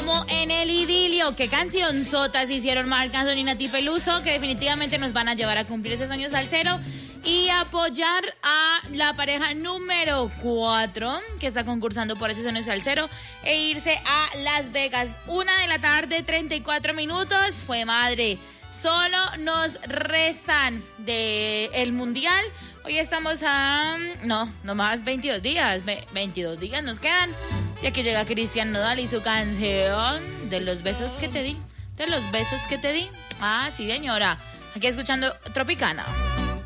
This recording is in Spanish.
como En el Idilio. Qué cancionzotas hicieron Marc Anthony y Nati Peluso, que definitivamente nos van a llevar a cumplir ese sueño salsero y apoyar a la pareja número 4 que está concursando por ese sueño salsero e irse a Las Vegas. 1:34 p.m. Fue madre. Solo nos restan del Mundial. Hoy estamos a... No más 22 días. 22 días nos quedan. Y aquí llega Cristian Nodal y su canción de los besos que te di. De los besos que te di. Ah, sí, señora. Aquí escuchando Tropicana.